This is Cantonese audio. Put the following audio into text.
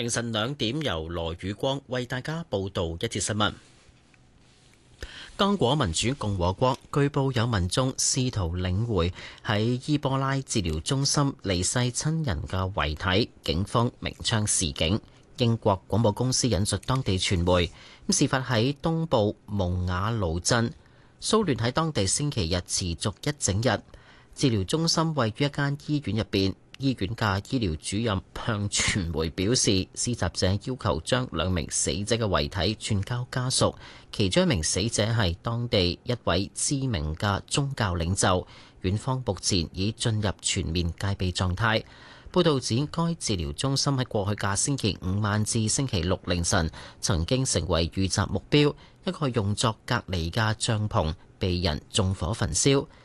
凌晨2點，由羅宇光為大家報道一節新聞。剛果民主共和國據報有民眾試圖領回喺伊波拉治療中心離世親人嘅遺體，警方鳴槍示警。英國廣播公司引述當地傳媒，事發喺東部蒙瓦盧鎮，騷亂喺當地星期日持續一整日。治療中心位於一間醫院入邊。醫院嘅醫療主任向傳媒表示，施襲者要求將2名死者嘅遺體轉交家屬，其中一名死者係當地一位知名嘅宗教領袖。院方目前已進入全面戒備狀態。報道指，該治療中心喺過去嘅星期5晚至星期6凌晨曾經成為遇襲目標，一個用作隔離嘅帳篷被人縱火焚燒。